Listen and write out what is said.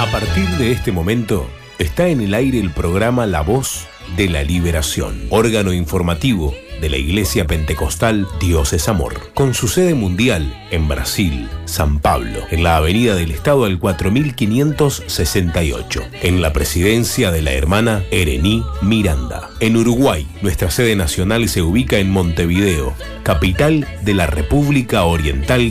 A partir de este momento, está en el aire el programa La Voz de la Liberación, órgano informativo de la Iglesia Pentecostal Dios es Amor, con su sede mundial en Brasil, San Pablo, en la Avenida del Estado al 4568, en la presidencia de la hermana Erení Miranda. En Uruguay, nuestra sede nacional se ubica en Montevideo, capital de la República Oriental